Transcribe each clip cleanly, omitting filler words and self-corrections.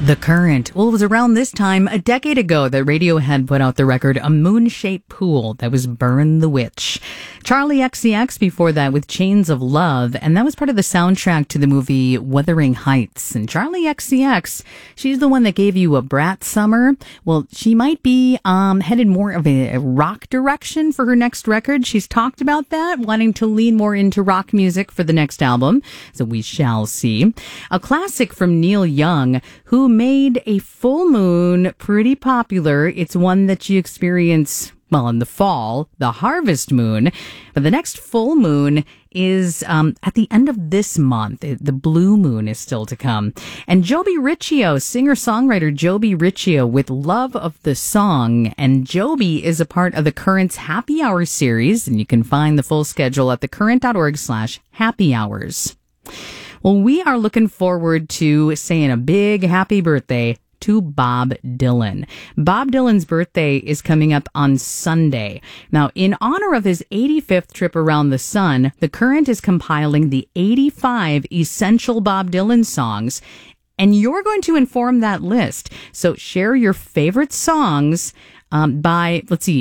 The Current. Well, it was around this time, a decade ago, that Radiohead put out the record A Moon-Shaped Pool. That was Burn the Witch. Charlie XCX before that with Chains of Love, and that was part of the soundtrack to the movie Wuthering Heights. And Charlie XCX, she's the one that gave you A Brat Summer. Well, she might be headed more of a rock direction for her next record. She's talked about that, wanting to lean more into rock music for the next album. So we shall see. A classic from Neil Young, who made A Full Moon pretty popular. It's one that you experience, well, in the fall, the harvest moon. But the next full moon is at the end of this month. The blue moon is still to come. And Joby Riccio, singer-songwriter Joby Riccio with Love of the Song. And Joby is a part of the Current's Happy Hour series. And you can find the full schedule at thecurrent.org/happy hours. Well, we are looking forward to saying a big happy birthday to Bob Dylan. Bob Dylan's birthday is coming up on Sunday. Now, in honor of his 85th trip around the sun, the Current is compiling the 85 essential Bob Dylan songs, and you're going to inform that list. So share your favorite songs by,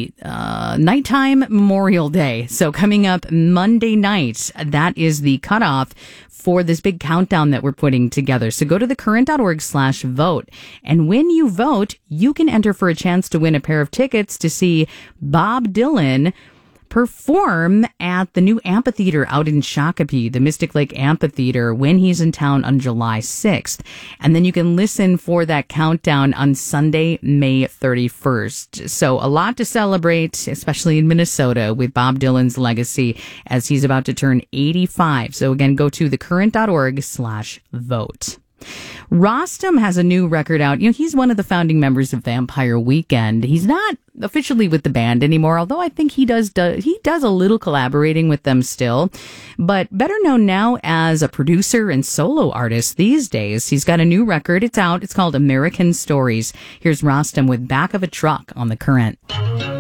nighttime Memorial Day. So coming up Monday night, that is the cutoff for this big countdown that we're putting together. So go to thecurrent.org/vote. And when you vote, you can enter for a chance to win a pair of tickets to see Bob Dylan perform at the new amphitheater out in Shakopee, the Mystic Lake Amphitheater, when he's in town on July 6th. And then you can listen for that countdown on Sunday, May 31st. So a lot to celebrate, especially in Minnesota, with Bob Dylan's legacy as he's about to turn 85. So again, go to thecurrent.org/vote. Rostam has a new record out. You know, he's one of the founding members of Vampire Weekend. He's not officially with the band anymore, although I think he does a little collaborating with them still. But better known now as a producer and solo artist these days. He's got a new record. It's out. It's called American Stories. Here's Rostam with Back of a Truck on The Current.